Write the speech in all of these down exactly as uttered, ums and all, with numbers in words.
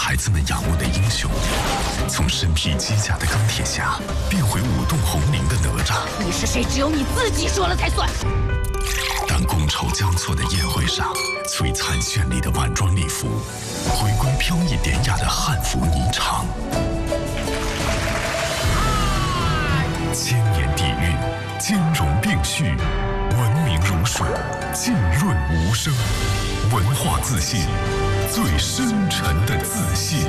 孩子们仰慕的英雄，从身披机甲的钢铁侠变回舞动红绫的哪吒。 你是谁？只有你自己说了才算。 当觥筹交错的宴会上，璀璨绚丽的晚装礼服回归飘逸典雅的汉服霓裳。千年底蕴，兼容并蓄，文明如水，浸润无声，文化自信，最深沉的自信。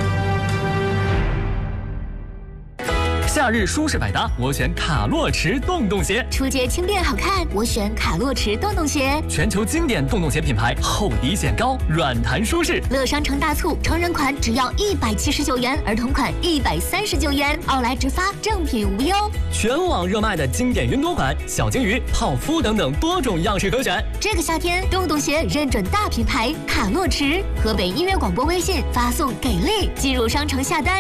夏日舒适百搭，我选卡洛驰洞洞鞋。 出街轻便好看，我选卡洛驰洞洞鞋。 全球经典洞洞鞋品牌，厚底显高，软弹舒适。 乐商城大促，成人款只要一百七十九元，儿童款一百三十九元，奥莱直发，正品无忧。 全网热卖的经典云朵款、小金鱼、泡芙等等多种样式可选。 这个夏天，洞洞鞋认准大品牌卡洛驰。河北音乐广播微信发送给力，进入商城下单。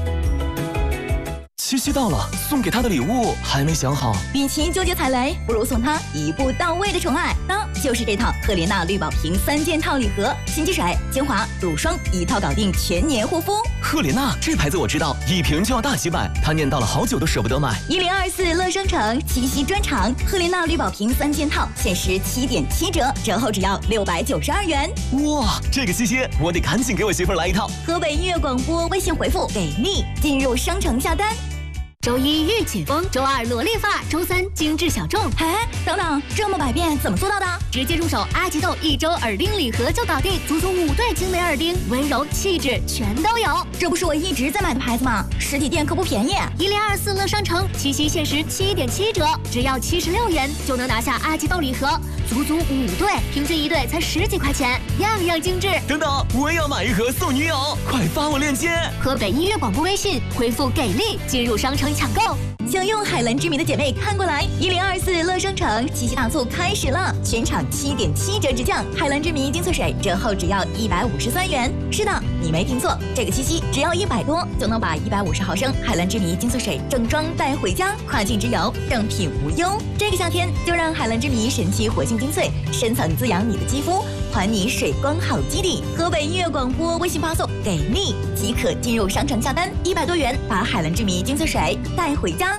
七夕到了，送给他的礼物还没想好。 与其纠结踩雷，不如送他一步到位的宠爱。那就是这套赫莲娜绿宝瓶三件套礼盒，洗肌水、精华、乳霜一套搞定全年护肤。 赫莲娜这牌子我知道，一瓶就要大几百，他念叨了好久都舍不得买。 一零二四乐商城七夕专场，赫莲娜绿宝瓶三件套限时七点七折，折后只要六百九十二元。 哇，这个七夕我得赶紧给我媳妇儿来一套。 河北音乐广播微信回复给力，进入商城下单。 周一御姐风，周二萝莉发，周三精致小众。 哎，等等，这么百变怎么做到的？ 直接入手阿吉豆一周耳钉礼盒就搞定，足足五对精美耳钉，温柔气质全都有。 这不是我一直在买的牌子吗？实体店可不便宜。 一零二四乐商城七夕限时七点七折，只要七十六元就能拿下阿吉豆礼盒，足足五对，平均一对才十几块钱，样样精致。 等等，我也要买一盒送女友，快发我链接。 河北音乐广播微信回复给力，进入商城抢购。 想用海蓝之谜的姐妹看过来，一零二四乐商城七夕大促开始了，全场七点七折直降，海蓝之谜精粹水折后只要一百五十三元。是的，你没听错，这个七夕只要一百多就能把一百五十毫升海蓝之谜精粹水正装带回家，跨境直邮，正品无忧。这个夏天就让海蓝之谜神奇活性精粹深层滋养你的肌肤，还你水光好基底。河北音乐广播微信发送给力即可进入商城下单，一百多元把海蓝之谜精粹水带回家。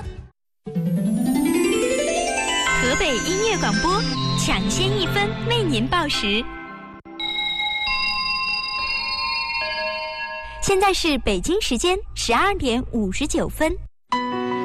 河北音乐广播抢先一分为您报时。现在是北京时间十二点五十九分。